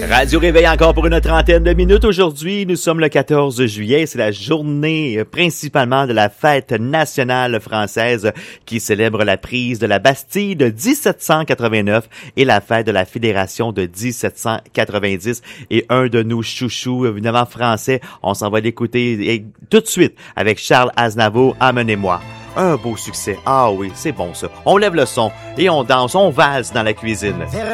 Radio Réveil encore pour une trentaine de minutes. Aujourd'hui, nous sommes le 14 juillet. C'est la journée principalement de la fête nationale française qui célèbre la prise de la Bastille de 1789 et la fête de la Fédération de 1790. Et un de nos chouchous, évidemment français, on s'en va l'écouter tout de suite avec Charles Aznavour, Amenez-moi. Un beau succès. Ah oui, c'est bon ça. On lève le son et on danse, on valse dans la cuisine.